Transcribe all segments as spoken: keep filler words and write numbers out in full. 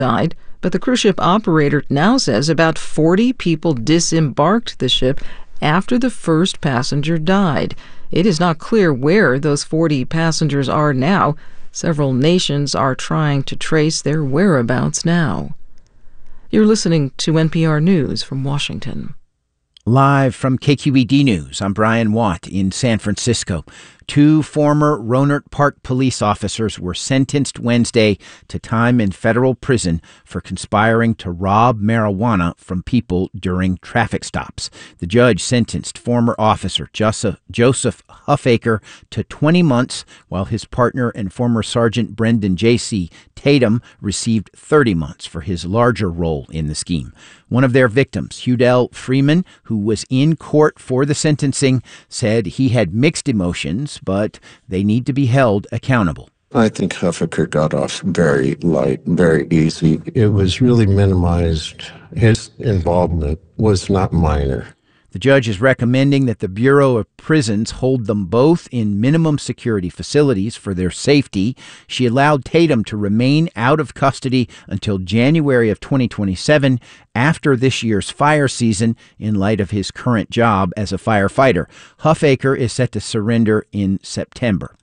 died, but the cruise ship operator now says about forty people disembarked the ship after the first passenger died. It is not clear where those forty passengers are now. Several nations are trying to trace their whereabouts now. You're listening to N P R News from Washington. Live from K Q E D News, I'm Brian Watt in San Francisco. Two former Rohnert Park police officers were sentenced Wednesday to time in federal prison for conspiring to rob marijuana from people during traffic stops. The judge sentenced former officer Joseph, Joseph Huffaker to twenty months, while his partner and former Sergeant Brendan J C Tatum received thirty months for his larger role in the scheme. One of their victims, Hudell Freeman, who was in court for the sentencing, said he had mixed emotions, but they need to be held accountable. I think Huffaker got off very light, very easy. It was really minimized. His involvement was not minor. The judge is recommending that the Bureau of Prisons hold them both in minimum security facilities for their safety. She allowed Tatum to remain out of custody until January of twenty twenty-seven, after this year's fire season, in light of his current job as a firefighter. Huffaker is set to surrender in September.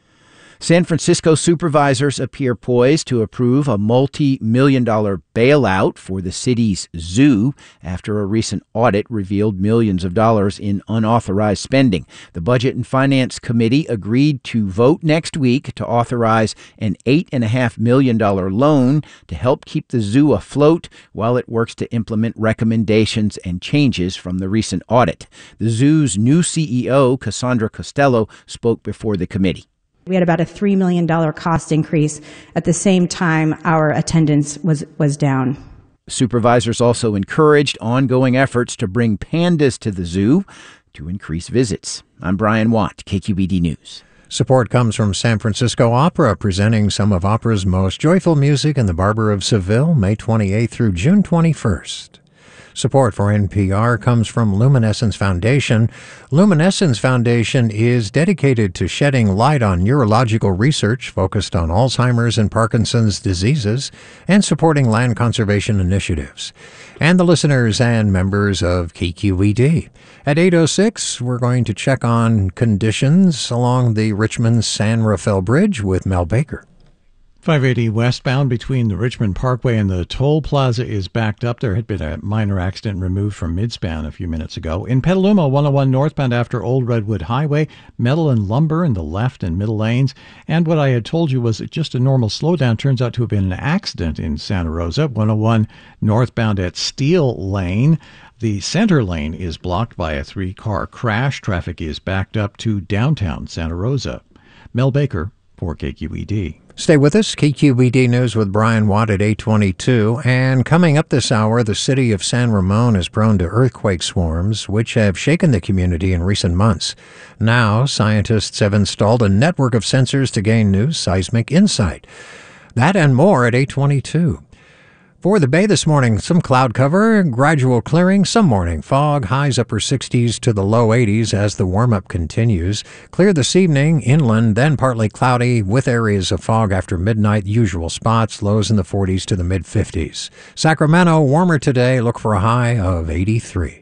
San Francisco supervisors appear poised to approve a multi-million dollar bailout for the city's zoo after a recent audit revealed millions of dollars in unauthorized spending. The Budget and Finance Committee agreed to vote next week to authorize an eight point five million dollars loan to help keep the zoo afloat while it works to implement recommendations and changes from the recent audit. The zoo's new C E O, Cassandra Costello, spoke before the committee. We had about a three million dollars cost increase. At the same time, our attendance was, was down. Supervisors also encouraged ongoing efforts to bring pandas to the zoo to increase visits. I'm Brian Watt, K Q E D News. Support comes from San Francisco Opera, presenting some of opera's most joyful music in the Barber of Seville, May twenty-eighth through June twenty-first. Support for N P R comes from Luminescence Foundation. Luminescence Foundation is dedicated to shedding light on neurological research focused on Alzheimer's and Parkinson's diseases and supporting land conservation initiatives. And the listeners and members of K Q E D. At eight oh six, we're going to check on conditions along the Richmond-San Rafael Bridge with Mel Baker. five eighty westbound between the Richmond Parkway and the toll plaza is backed up. There had been a minor accident removed from midspan a few minutes ago. In Petaluma, one oh one northbound after Old Redwood Highway, metal and lumber in the left and middle lanes. And what I had told you was just a normal slowdown turns out to have been an accident in Santa Rosa. one oh one northbound at Steel Lane. The center lane is blocked by a three-car crash. Traffic is backed up to downtown Santa Rosa. Mel Baker for K Q E D. Stay with us. K Q E D News with Brian Watt at eight twenty-two. And coming up this hour, the city of San Ramon is prone to earthquake swarms, which have shaken the community in recent months. Now, scientists have installed a network of sensors to gain new seismic insight. That and more at eight twenty-two. For the Bay this morning, some cloud cover, gradual clearing, some morning fog, highs upper sixties to the low eighties as the warm-up continues. Clear this evening, inland, then partly cloudy with areas of fog after midnight, usual spots, lows in the forties to the mid-fifties. Sacramento, warmer today, look for a high of eighty-three.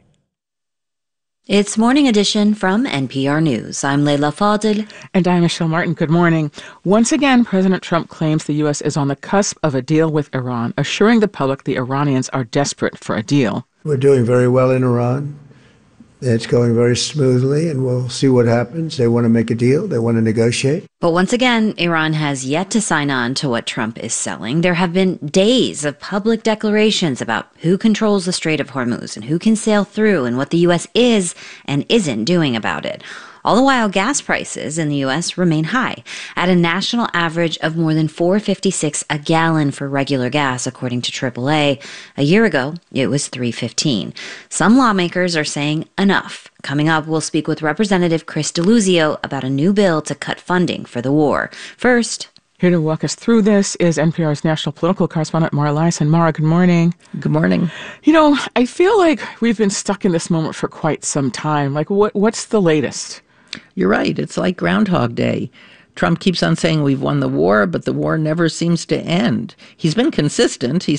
It's Morning Edition from N P R News. I'm Leila Fadel. And I'm Michelle Martin. Good morning. Once again, President Trump claims the U S is on the cusp of a deal with Iran, assuring the public the Iranians are desperate for a deal. We're doing very well in Iran. It's going very smoothly, and we'll see what happens. They want to make a deal. They want to negotiate. But once again, Iran has yet to sign on to what Trump is selling. There have been days of public declarations about who controls the Strait of Hormuz and who can sail through and what the U S is and isn't doing about it. All the while, gas prices in the U S remain high, at a national average of more than four dollars and fifty-six cents a gallon for regular gas, according to triple A. A year ago, it was three dollars and fifteen cents. Some lawmakers are saying enough. Coming up, we'll speak with Representative Chris Deluzio about a new bill to cut funding for the war. First, here to walk us through this is N P R's national political correspondent, Mara Liasson. Mara, good morning. Good morning. You know, I feel like we've been stuck in this moment for quite some time. Like, what? what's the latest? You're right. It's like Groundhog Day. Trump keeps on saying we've won the war, but the war never seems to end. He's been consistent. He